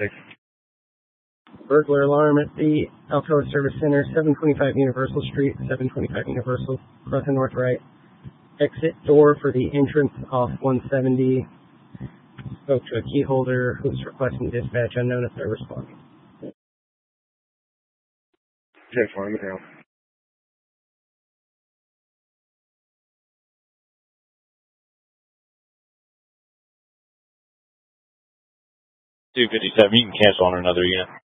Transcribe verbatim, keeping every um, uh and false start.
six. Burglar alarm at the Alcoa Service Center, seven twenty-five Universal Street, seven twenty-five Universal, across the north right. Exit door for the entrance off one seventy. Spoke to a key holder who's requesting dispatch, unknown if they're responding. ten four, I'm down. two fifty-seven, you can cancel on another unit.